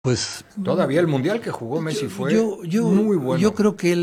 Pues Todavía el mundial que jugó Messi fue muy bueno. yo creo que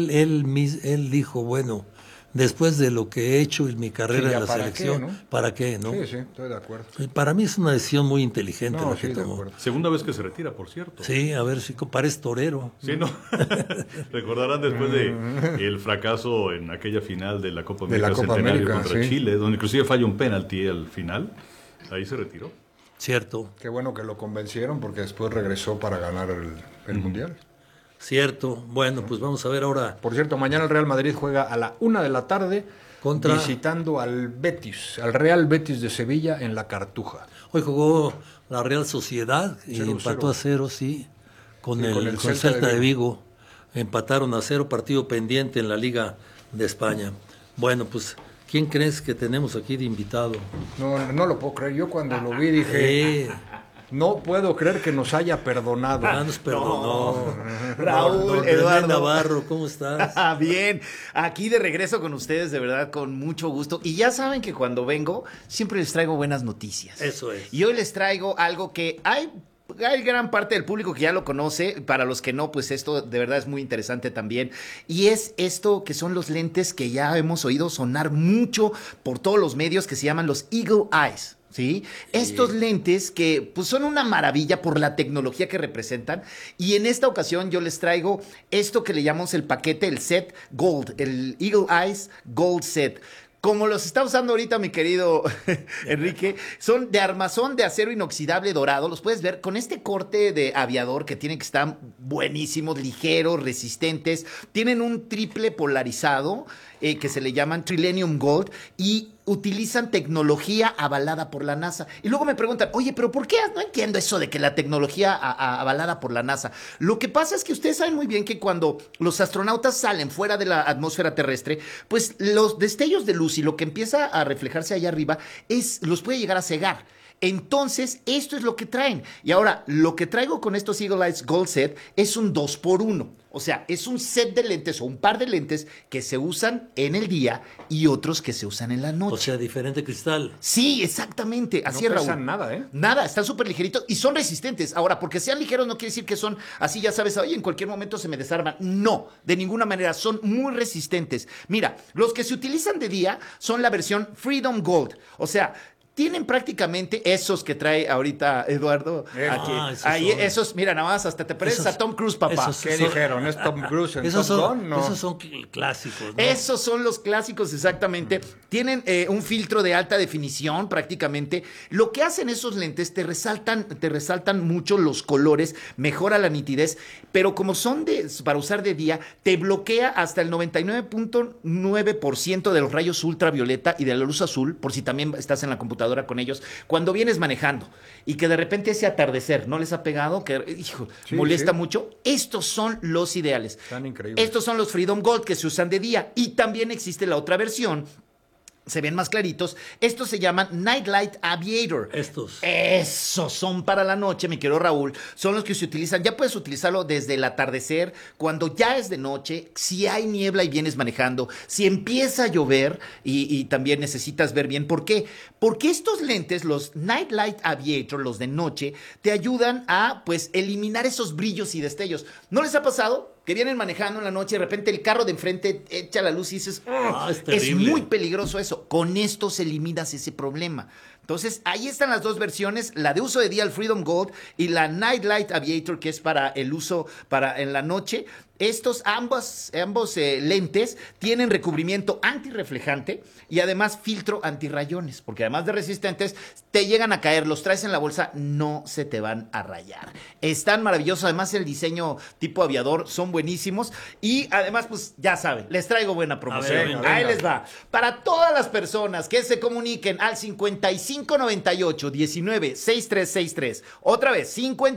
él dijo, bueno, después de lo que he hecho en mi carrera Sí, en la ¿para selección, qué, no? ¿para qué, no? Sí, estoy de acuerdo. Para mí es una decisión muy inteligente No, la que sí, de tomó. acuerdo. Segunda vez que se retira, por cierto. Sí, a ver si parece torero. Sí, ¿no? Recordarán después de el fracaso en aquella final de la Copa De América la Copa Centenario América, contra sí. Chile, donde inclusive falla un penalti al final. Ahí se retiró. Cierto, Qué bueno que lo convencieron porque después regresó para ganar el mundial. cierto. Bueno, pues vamos a ver ahora Por cierto, mañana el Real Madrid juega a la 1 de la tarde visitando al Betis, al Real Betis de Sevilla en la Cartuja. Hoy jugó la Real Sociedad y 0-0. empató a 0, sí, con Sí, el, con el con Celta Celta de de Vigo. Empataron a 0, partido pendiente en la Liga de España. Bueno, pues, ¿quién crees que tenemos aquí de invitado? No lo puedo creer. Yo cuando lo vi dije, no puedo creer que nos haya perdonado. Nos perdonó. Raúl, Don René Eduardo. Navarro, ¿cómo estás? Bien, aquí de regreso con ustedes, de verdad, con mucho gusto. Y ya saben que cuando vengo, siempre les traigo buenas noticias. Eso es. Y hoy les traigo algo que hay gran parte del público que ya lo conoce, para los que no, pues esto de verdad es muy interesante también. Y es esto que son los lentes que ya hemos oído sonar mucho por todos los medios, que se llaman los Eagle Eyes. ¿Sí? Estos lentes que pues son una maravilla por la tecnología que representan, y en esta ocasión yo les traigo esto que le llamamos el paquete, el set Gold, el Eagle Eyes Gold Set. Como los está usando ahorita mi querido Enrique, son de armazón de acero inoxidable dorado. Los puedes ver con este corte de aviador que tienen, que están buenísimos, ligeros, resistentes. Tienen un triple polarizado que se le llaman Trilenium Gold, y utilizan tecnología avalada por la NASA. Y luego me preguntan, oye, pero ¿por qué? No entiendo eso de que la tecnología avalada por la NASA. Lo que pasa es que ustedes saben muy bien que cuando los astronautas salen fuera de la atmósfera terrestre, pues los destellos de luz y lo que empieza a reflejarse allá arriba los puede llegar a cegar. Entonces, esto es lo que traen. Y ahora, lo que traigo con estos Eagle Eyes Gold Set es un 2x1. O sea, es un set de lentes o un par de lentes que se usan en el día y otros que se usan en la noche. O sea, diferente cristal. Sí, exactamente. Así No es, Raúl. pesan nada, ¿eh? Nada, están súper ligeritos y son resistentes. Ahora, porque sean ligeros no quiere decir que son así, ya sabes, oye, en cualquier momento se me desarman. No, de ninguna manera, son muy resistentes. Mira, los que se utilizan de día son la versión Freedom Gold. O sea, tienen prácticamente esos que trae ahorita Eduardo. Aquí. esos Ahí, son. esos, mira, nada más, hasta te pareces a Tom Cruise, papá. esos ¿Qué dijeron? ¿Es Tom Cruise en Esos Top son, Gun? No. esos son clásicos, ¿no? Esos son los clásicos, exactamente. Tienen un filtro de alta definición, prácticamente. Lo que hacen esos lentes, te resaltan mucho los colores, mejora la nitidez, pero como son para usar de día, te bloquea hasta el 99.9% de los rayos ultravioleta y de la luz azul, por si también estás en la computadora con ellos, cuando vienes manejando y que de repente ese atardecer no les ha pegado, que Sí, molesta sí. mucho. Estos son los ideales. Están increíbles. Estos son los Freedom Gold que se usan de día, y también existe la otra versión. Se ven más claritos. Estos se llaman Nightlight Aviator. Esos son para la noche, mi querido Raúl. Son los que se utilizan. Ya puedes utilizarlo desde el atardecer, cuando ya es de noche, si hay niebla y vienes manejando, si empieza a llover y también necesitas ver bien. ¿Por qué? Porque estos lentes, los Nightlight Aviator, los de noche, te ayudan a, pues, eliminar esos brillos y destellos. ¿No les ha pasado que vienen manejando en la noche y de repente el carro de enfrente echa la luz y dices, es es terrible. muy peligroso eso? Con estos eliminas ese problema. Entonces, ahí están las dos versiones, la de uso de día, el Freedom Gold, y la Nightlight Aviator, que es para el uso en la noche. Ambos lentes tienen recubrimiento antirreflejante y además filtro antirrayones, porque además de resistentes, te llegan a caer, los traes en la bolsa, no se te van a rayar. Están maravillosos, además el diseño tipo aviador son buenísimos, y además, pues ya saben, les traigo buena promoción. A ver, venga, Ahí venga. les va. Para todas las personas que se comuniquen al 5598-196363, otra vez,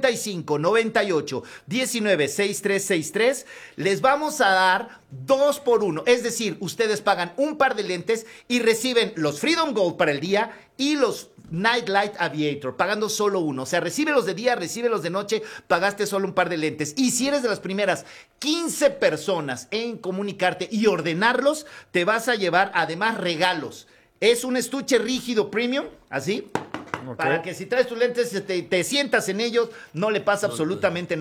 5598-196363, les vamos a dar 2x1. Es decir, ustedes pagan un par de lentes y reciben los Freedom Gold para el día y los Nightlight Aviator, pagando solo uno. O sea, recibe los de día, recibe los de noche, pagaste solo un par de lentes. Y si eres de las primeras 15 personas en comunicarte y ordenarlos, te vas a llevar además regalos. Es un estuche rígido premium, así, Para que si traes tus lentes te sientas en ellos, no le pasa absolutamente